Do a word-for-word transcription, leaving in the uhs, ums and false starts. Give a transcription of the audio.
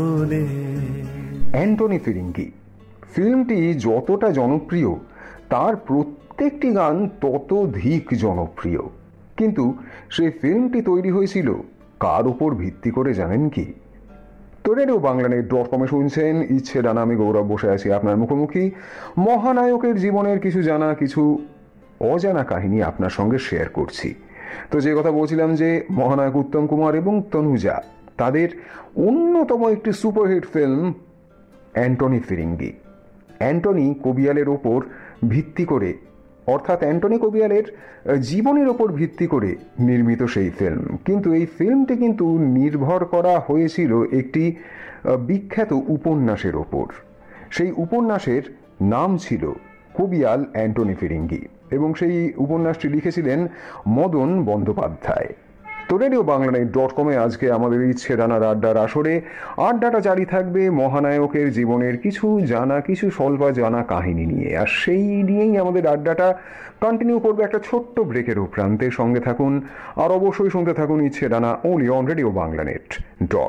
Antony ফিরিঙ্গি ফিল্মটি যতটা জনপ্রিয় তার প্রত্যেকটি গান ততোধিক জনপ্রিয়। কিন্তু সেই ফিল্মটি তৈরি হয়েছিল কার উপর ভিত্তি করে জানেন কি? তো রেডিও বাংলা নেট ডট কমে শুনছেন ইচ্ছে ডানা, আমি গৌরব বসে আছি আপনার মুখোমুখি। মহানায়কের জীবনের কিছু জানা কিছু অজানা কাহিনী আপনার সঙ্গে শেয়ার করছি। তো যে কথা বলছিলাম যে মহানায়ক উত্তম কুমার এবং তনুজা তাদের অন্যতম একটি সুপারহিট ফিল্ম অ্যান্টনি ফিরিঙ্গি। অ্যান্টনি কবিয়ালের ওপর ভিত্তি করে, অর্থাৎ অ্যান্টনি কবিয়ালের জীবনের ওপর ভিত্তি করে নির্মিত সেই ফিল্ম। কিন্তু এই ফিল্মটি কিন্তু নির্ভর করা হয়েছিল একটি বিখ্যাত উপন্যাসের ওপর। সেই উপন্যাসের নাম ছিল কবিয়াল অ্যান্টনি ফিরিঙ্গি এবং সেই উপন্যাসটি লিখেছিলেন মদন বন্দ্যোপাধ্যায়। তো রেডিও বাংলা নেট ডট কমে আজকে আমাদের ইচ্ছে ডানার আড্ডার আসরে আড্ডাটা জারি থাকবে মহানায়কের জীবনের কিছু জানা কিছু স্বল্প জানা কাহিনী নিয়ে। আর সেই নিয়েই আমাদের আড্ডাটা কন্টিনিউ করবে একটা ছোট্ট ব্রেকের প্রান্তে। সঙ্গে থাকুন আর অবশ্যই শুনতে থাকুন ইচ্ছে ডানা, only on radio Bangla net dot